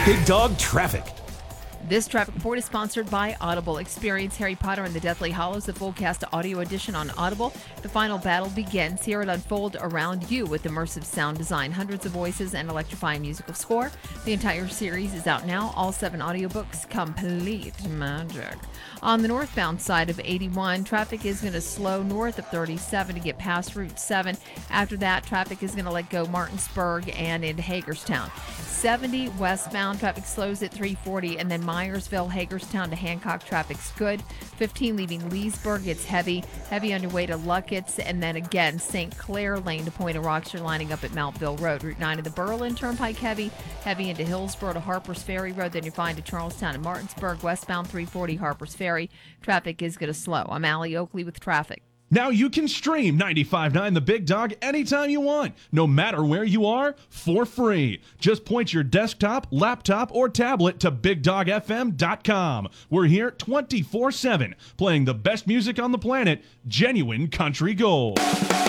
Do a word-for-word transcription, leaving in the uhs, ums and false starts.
Big Dog Traffic. This traffic report is sponsored by Audible. Experience Harry Potter and the Deathly Hallows, the full cast audio edition on Audible. The final battle begins. Hear it unfold around you with immersive sound design, hundreds of voices, and electrifying musical score. The entire series is out now. All seven audiobooks, complete magic. On the northbound side of eighty-one, traffic is going to slow north of thirty-seven to get past Route seven. After that, traffic is going to let go Martinsburg and into Hagerstown. seventy westbound, traffic slows at three forty, and then Myersville, Hagerstown to Hancock, traffic's good. fifteen leaving Leesburg, it's heavy. Heavy on your way to Luckett's, and then again, Saint Clair Lane to Point of Rocks, you're lining up at Mountville Road. Route nine to the Berlin Turnpike, heavy. Heavy into Hillsborough to Harpers Ferry Road, then you find to Charlestown and Martinsburg. Westbound three forty Harpers Ferry. Traffic is going to slow. I'm Allie Oakley with traffic. Now you can stream ninety-five point nine The Big Dog anytime you want, no matter where you are, for free. Just point your desktop, laptop, or tablet to big dog f m dot com. We're here twenty-four seven, playing the best music on the planet, genuine country gold.